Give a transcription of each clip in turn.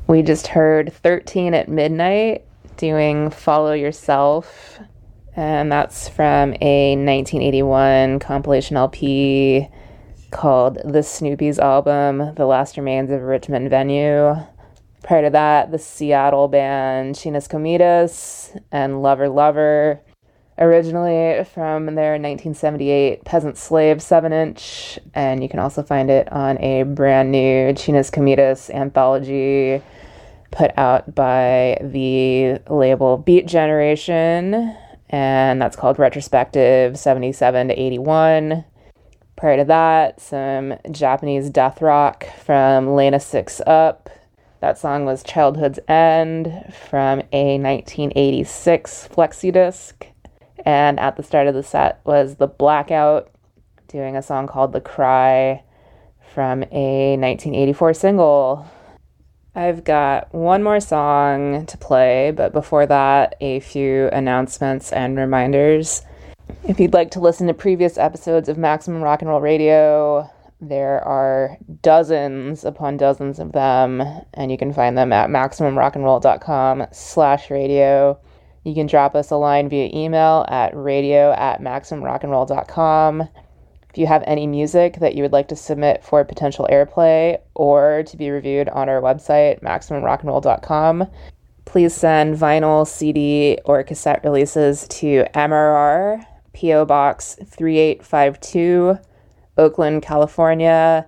We just heard 13 at Midnight doing Follow Yourself, and that's from a 1981 compilation LP called The Snoopy's Album, The Last Remains of Richmond Venue. Prior to that, the Seattle band Chinas Comidas and Lover Lover, originally from their 1978 Peasant Slave 7-inch, and you can also find it on a brand new Chinas Comidas anthology put out by the label Beat Generation, and that's called Retrospective 77 to 81. Prior to that, some Japanese death rock from Lena Six Up. That song was Childhood's End from a 1986 flexi disc. And at the start of the set was The Blackout doing a song called The Cry from a 1984 single. I've got one more song to play, but before that, a few announcements and reminders. If you'd like to listen to previous episodes of Maximum Rock and Roll Radio, there are dozens upon dozens of them, and you can find them at MaximumRockandRoll.com/radio. You can drop us a line via email at radio@MaximumRockandRoll.com. If you have any music that you would like to submit for potential airplay or to be reviewed on our website, MaximumRockandRoll.com, please send vinyl, CD, or cassette releases to MRR, P.O. Box 3852, Oakland, California,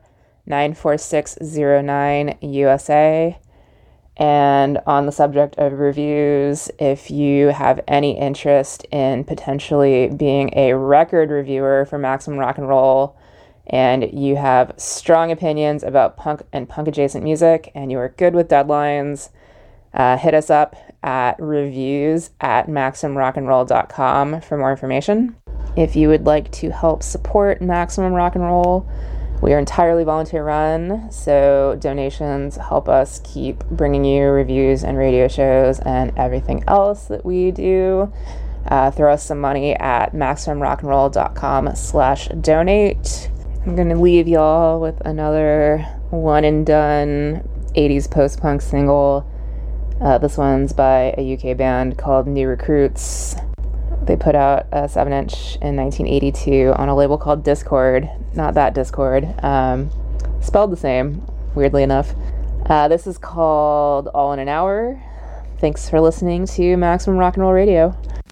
94609, USA. And on the subject of reviews, if you have any interest in potentially being a record reviewer for Maximum Rock and Roll, and you have strong opinions about punk and punk adjacent music, and you are good with deadlines, hit us up at reviews@MaximumRockandRoll.com for more information. If you would like to help support Maximum Rock and Roll, we are entirely volunteer run, so donations help us keep bringing you reviews and radio shows and everything else that we do. Throw us some money at MaximumRockandRoll.com/donate. I'm going to leave y'all with another one and done 80s post-punk single. This one's by a UK band called New Recruits. They put out a 7-inch in 1982 on a label called Discord. Not that Discord. Spelled the same, weirdly enough. This is called All in an Hour. Thanks for listening to Maximum Rock and Roll Radio.